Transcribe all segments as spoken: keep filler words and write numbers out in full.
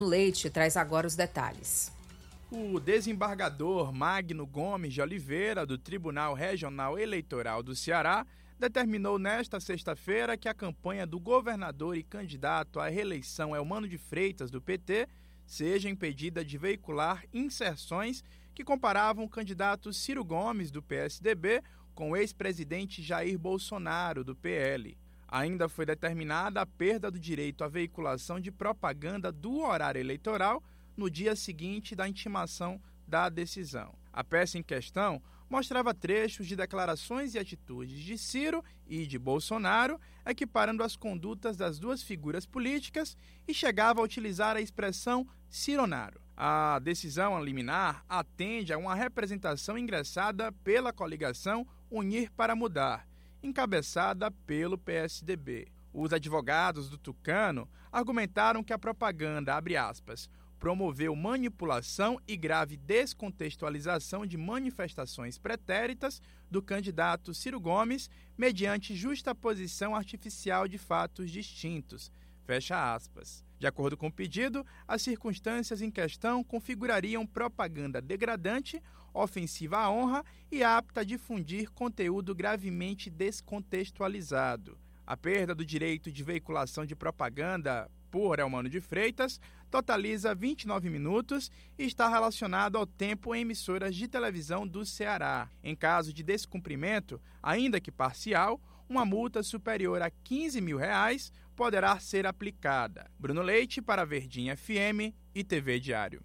Leite traz agora os detalhes. O desembargador Magno Gomes de Oliveira, do Tribunal Regional Eleitoral do Ceará, determinou nesta sexta-feira que a campanha do governador e candidato à reeleição Eumano de Freitas, do P T, seja impedida de veicular inserções que comparavam o candidato Ciro Gomes, do P S D B, com o ex-presidente Jair Bolsonaro, do P L. Ainda foi determinada a perda do direito à veiculação de propaganda do horário eleitoral no dia seguinte da intimação da decisão. A peça em questão mostrava trechos de declarações e atitudes de Ciro e de Bolsonaro, equiparando as condutas das duas figuras políticas, e chegava a utilizar a expressão cironaro. A decisão liminar atende a uma representação ingressada pela coligação Unir para Mudar, encabeçada pelo P S D B. Os advogados do Tucano argumentaram que a propaganda, abre aspas, promoveu manipulação e grave descontextualização de manifestações pretéritas do candidato Ciro Gomes mediante justaposição artificial de fatos distintos. Fecha aspas. De acordo com o pedido, as circunstâncias em questão configurariam propaganda degradante, ofensiva à honra e apta a difundir conteúdo gravemente descontextualizado. A perda do direito de veiculação de propaganda por Eumano de Freitas totaliza vinte e nove minutos e está relacionado ao tempo em emissoras de televisão do Ceará. Em caso de descumprimento, ainda que parcial, uma multa superior a quinze mil reais poderá ser aplicada. Bruno Leite para Verdinha F M e T V Diário.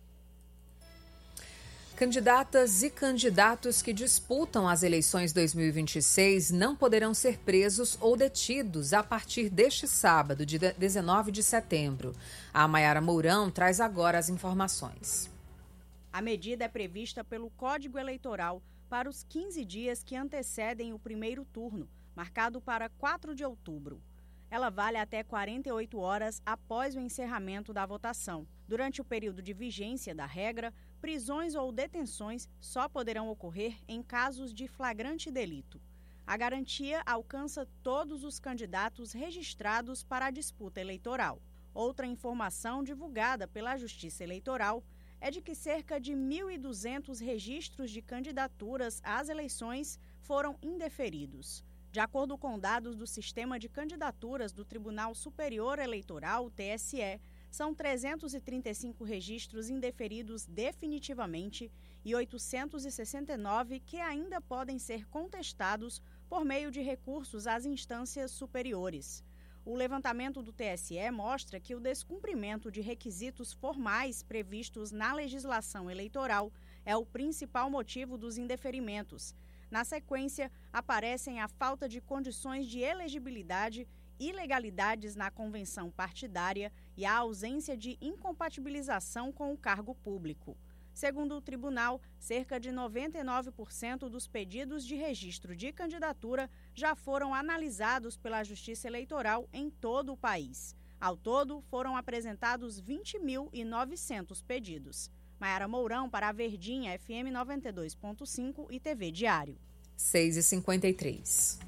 Candidatas e candidatos que disputam as eleições dois mil e vinte e seis não poderão ser presos ou detidos a partir deste sábado, dia dezenove de setembro. A Maiara Mourão traz agora as informações. A medida é prevista pelo Código Eleitoral para os quinze dias que antecedem o primeiro turno, marcado para quatro de outubro. Ela vale até quarenta e oito horas após o encerramento da votação. Durante o período de vigência da regra, prisões ou detenções só poderão ocorrer em casos de flagrante delito. A garantia alcança todos os candidatos registrados para a disputa eleitoral. Outra informação divulgada pela Justiça Eleitoral é de que cerca de mil e duzentos registros de candidaturas às eleições foram indeferidos. De acordo com dados do Sistema de Candidaturas do Tribunal Superior Eleitoral, T S E, são trezentos e trinta e cinco registros indeferidos definitivamente e oitocentos e sessenta e nove que ainda podem ser contestados por meio de recursos às instâncias superiores. O levantamento do T S E mostra que o descumprimento de requisitos formais previstos na legislação eleitoral é o principal motivo dos indeferimentos. Na sequência, aparecem a falta de condições de elegibilidade, ilegalidades na convenção partidária e a ausência de incompatibilização com o cargo público. Segundo o tribunal, cerca de noventa e nove por cento dos pedidos de registro de candidatura já foram analisados pela Justiça Eleitoral em todo o país. Ao todo, foram apresentados vinte mil e novecentos pedidos. Maiara Mourão para a Verdinha F M noventa e dois ponto cinco e T V Diário. seis e cinquenta e três.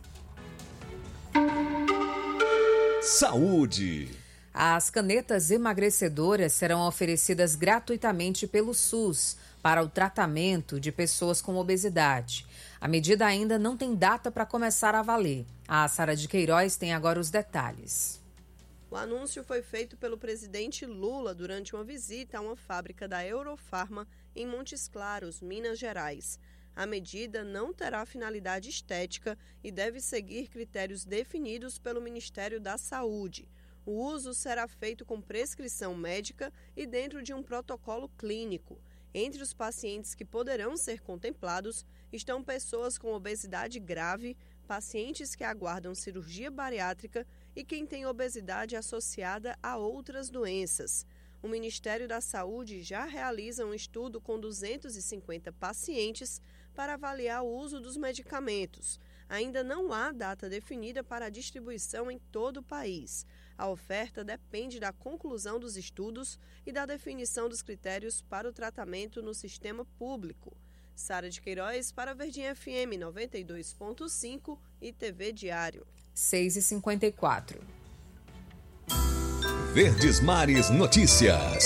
Saúde. As canetas emagrecedoras serão oferecidas gratuitamente pelo SUS para o tratamento de pessoas com obesidade. A medida ainda não tem data para começar a valer. A Sara de Queiroz tem agora os detalhes. O anúncio foi feito pelo presidente Lula durante uma visita a uma fábrica da Eurofarma em Montes Claros, Minas Gerais. A medida não terá finalidade estética e deve seguir critérios definidos pelo Ministério da Saúde. O uso será feito com prescrição médica e dentro de um protocolo clínico. Entre os pacientes que poderão ser contemplados estão pessoas com obesidade grave, pacientes que aguardam cirurgia bariátrica e quem tem obesidade associada a outras doenças. O Ministério da Saúde já realiza um estudo com duzentos e cinquenta pacientes para avaliar o uso dos medicamentos. Ainda não há data definida para a distribuição em todo o país. A oferta depende da conclusão dos estudos e da definição dos critérios para o tratamento no sistema público. Sara de Queiroz para a Verdinha F M noventa e dois ponto cinco e T V Diário. seis e cinquenta e quatro. Verdes Mares Notícias.